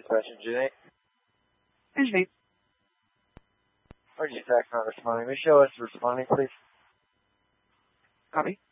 Dispatcher J8. Engineer. RG Tax not responding. May show us responding, please. Copy.